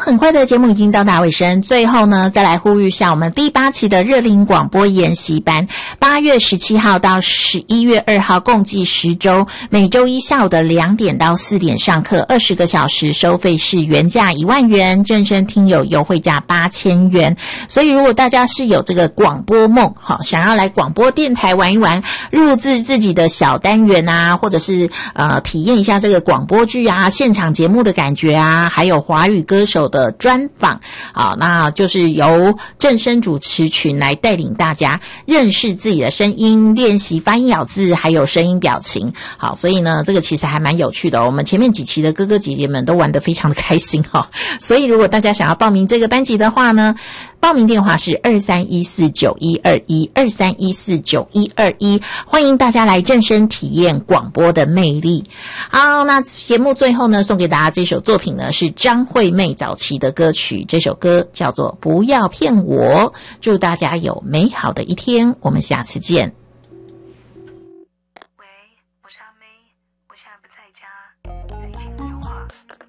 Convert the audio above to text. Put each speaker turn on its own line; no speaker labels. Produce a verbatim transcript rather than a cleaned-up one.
很快的节目已经到达尾声，最后呢，再来呼吁一下我们第八期的热龄广播研习班，八月十七号到十一月二号，共计十周，每周一下午的两点到四点上课，二十个小时，收费是原价一万元，正声听友优惠价八千元。所以如果大家是有这个广播梦，好，想要来广播电台玩一玩，录制自己的小单元啊，或者是呃体验一下这个广播剧啊，现场节目的感觉啊，还有华语歌手的专访，好，那就是由正声主持群来带领大家认识自己的声音，练习发音咬字，还有声音表情。好，所以呢，这个其实还蛮有趣的哦。我们前面几期的哥哥姐姐们都玩得非常的开心哈、哦。所以如果大家想要报名这个班级的话呢，报名电话是二三一四九一二一二三一四九一二一，欢迎大家来正声体验广播的魅力。好，那节目最后呢，送给大家这首作品呢是张惠妹早期的歌曲，这首歌叫做《不要骗我》。祝大家有美好的一天，我们下次见。
喂，我是阿妹，我现在不在家，在一起留电话。